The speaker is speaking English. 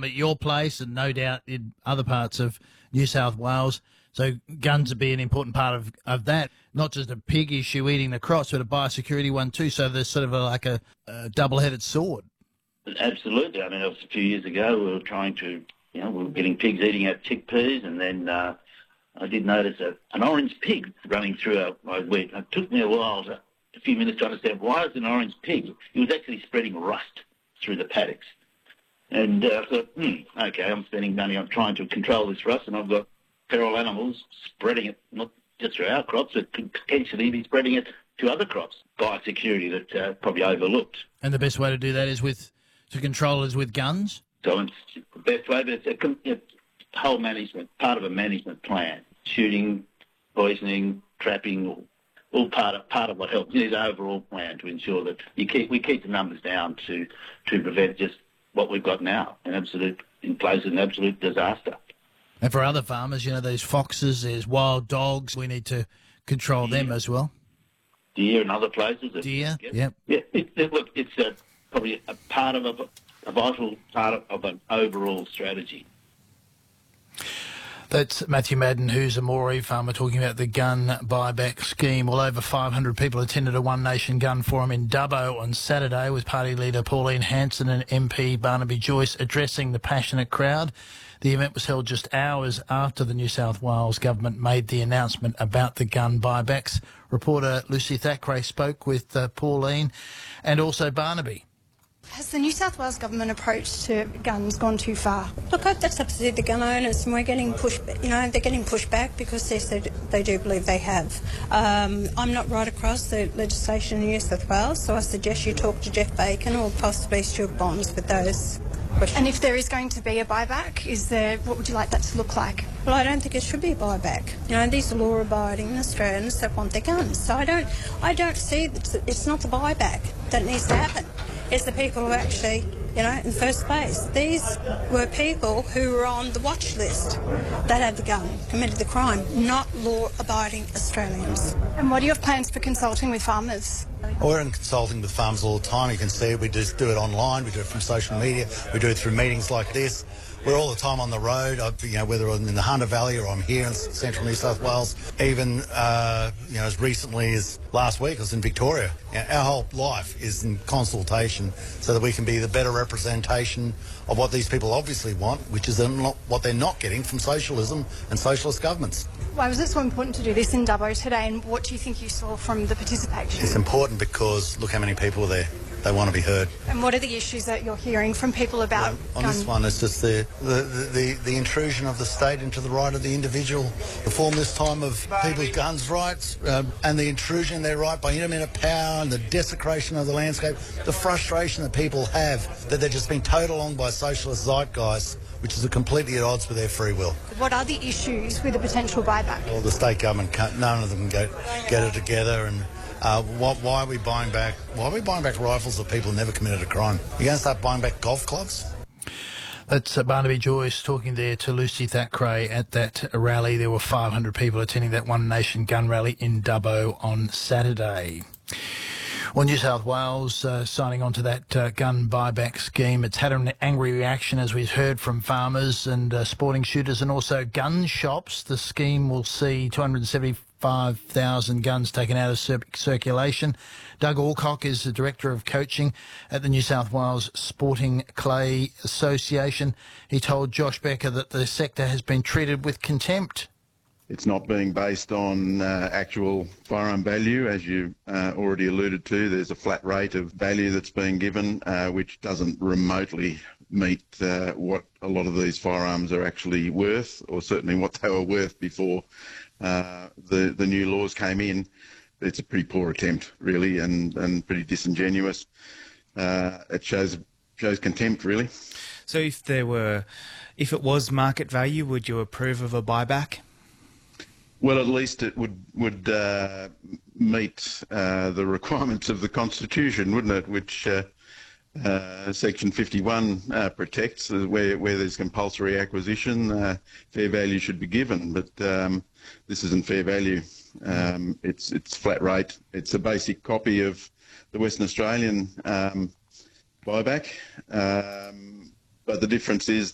at your place and no doubt in other parts of New South Wales. So guns would be an important part of that, not just a pig issue eating the crops, but a biosecurity one too. So there's sort of a double-headed sword. Absolutely. I mean, a few years ago we were trying to, we were getting pigs eating our chickpeas, and then I did notice an orange pig running through my wheat. It took me a few minutes to understand why it's an orange pig. It was actually spreading rust through the paddocks. And I thought, okay, I'm spending money on trying to control this rust, and I've got feral animals spreading it, not just through our crops, but could potentially be spreading it to other crops. Biosecurity that probably overlooked. And the best way to do that is to control it is with guns? So it's the best way, but it's a whole management, part of a management plan. Shooting, poisoning, trapping, all part of what helps. It is an overall plan to ensure that we keep the numbers down to prevent just what we've got now, an absolute disaster. And for other farmers, there's foxes, there's wild dogs. We need to control them as well. Deer and other places. Deer, yep. Yeah, it's probably a part of a vital part of an overall strategy. That's Matthew Madden, who's a Moree farmer, talking about the gun buyback scheme. Well, over 500 people attended a One Nation Gun Forum in Dubbo on Saturday, with Party Leader Pauline Hanson and MP Barnaby Joyce addressing the passionate crowd. The event was held just hours after the New South Wales government made the announcement about the gun buybacks. Reporter Lucy Thackeray spoke with Pauline and also Barnaby. Has the New South Wales government approach to guns gone too far? Look, that's up to the gun owners, and we're getting pushed. They're getting pushed back because they do believe they have. I'm not right across the legislation in New South Wales, so I suggest you talk to Jeff Bacon or possibly Stuart Bonds with those questions. And if there is going to be a buyback, what would you like that to look like? Well, I don't think it should be a buyback. These are law-abiding Australians that want their guns. So I don't see that it's not the buyback that needs to happen. It's the people who actually, in the first place. These were people who were on the watch list that had the gun, committed the crime, not law-abiding Australians. And what are your plans for consulting with farmers? We're in consulting with farmers all the time. You can see it. We just do it online. We do it from social media. We do it through meetings like this. We're all the time on the road, whether I'm in the Hunter Valley or I'm here in central New South Wales. Even, as recently as last week, I was in Victoria. Our whole life is in consultation so that we can be the better representation of what these people obviously want, which is what they're not getting from socialism and socialist governments. Why was it so important to do this in Dubbo today, and what do you think you saw from the participation? It's important because look how many people are there. They want to be heard. And what are the issues that you're hearing from people about on this one? It's just the intrusion of the state into the right of the individual, the form this time of people's guns rights, and the intrusion in their right by intermittent power and the desecration of the landscape, the frustration that people have that they're just being towed along by socialist zeitgeist, which is completely at odds with their free will. What are the issues with a potential buyback? Well, the state government can't, none of them can get it together, and why are we buying back rifles of people who never committed a crime? You're going to start buying back golf clubs? That's Barnaby Joyce talking there to Lucy Thackeray at that rally. There were 500 people attending that One Nation gun rally in Dubbo on Saturday. Well, New South Wales signing on to that gun buyback scheme. It's had an angry reaction, as we've heard, from farmers and sporting shooters and also gun shops. The scheme will see 275,000 guns taken out of circulation. Doug Alcock is the Director of Coaching at the New South Wales Sporting Clay Association. He told Josh Becker that the sector has been treated with contempt. It's not being based on actual firearm value, as you already alluded to. There's a flat rate of value that's being given, which doesn't remotely meet what a lot of these firearms are actually worth, or certainly what they were worth before the new laws came in. It's a pretty poor attempt, really, and pretty disingenuous. It shows contempt, really. So if it was market value, would you approve of a buyback? Well, at least it would meet the requirements of the Constitution, wouldn't it? Which Section 51 protects, where there's compulsory acquisition, fair value should be given. But this isn't fair value. It's flat rate. It's a basic copy of the Western Australian buyback, but the difference is